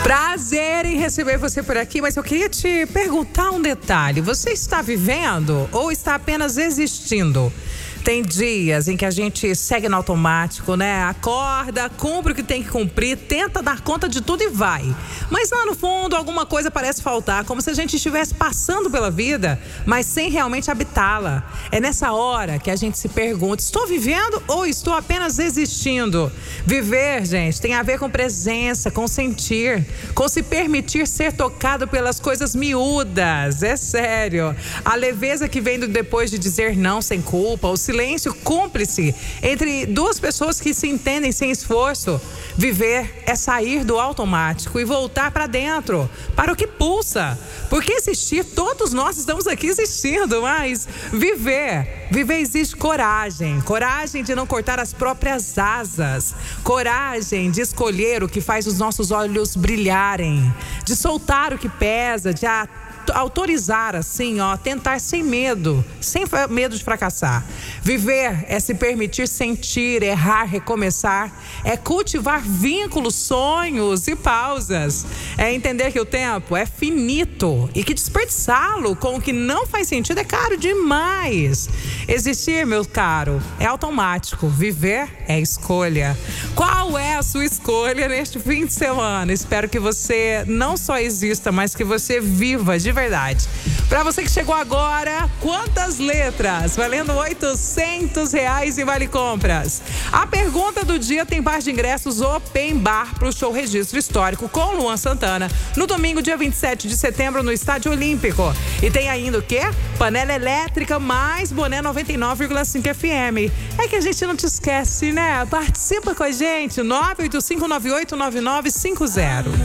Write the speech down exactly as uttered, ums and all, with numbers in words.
Prazer em receber você por aqui, mas eu queria te perguntar um detalhe. Você está vivendo ou está apenas existindo? Tem dias em que a gente segue no automático, né? Acorda, cumpre o que tem que cumprir, tenta dar conta de tudo e vai. Mas lá no fundo, alguma coisa parece faltar, como se a gente estivesse passando pela vida, mas sem realmente habitá-la. É nessa hora que a gente se pergunta, estou vivendo ou estou apenas existindo? Viver, gente, tem a ver com presença, com sentir, com se permitir ser tocado pelas coisas miúdas. É sério. A leveza que vem depois de dizer não sem culpa, o silêncio cúmplice entre duas pessoas que se entendem sem esforço. Viver é sair do automático e voltar para dentro, para o que pulsa. Porque existir, todos nós estamos aqui existindo, mas viver, viver exige coragem. Coragem de não cortar as próprias asas. Coragem de escolher o que faz os nossos olhos brilharem. De soltar o que pesa, de a autorizar assim, ó, tentar sem medo, sem medo de fracassar. Viver é se permitir sentir, errar, recomeçar, é cultivar vínculos, sonhos e pausas, é entender que o tempo é finito e que desperdiçá-lo com o que não faz sentido é caro demais. Existir, meu caro, é automático, viver é escolha. Qual é a sua escolha neste fim de semana? Espero que você não só exista, mas que você viva de verdade. Para você que chegou agora, quantas letras? Valendo oitocentos reais em Vale Compras. A pergunta do dia tem par de ingressos open bar para o show Registro Histórico com Luan Santana no domingo, dia vinte e sete de setembro, no Estádio Olímpico. E tem ainda o quê? Panela elétrica mais boné noventa e nove vírgula cinco F M. É que a gente não te esquece, né? Participa com a gente, nove oito cinco nove oito nove nove cinco zero.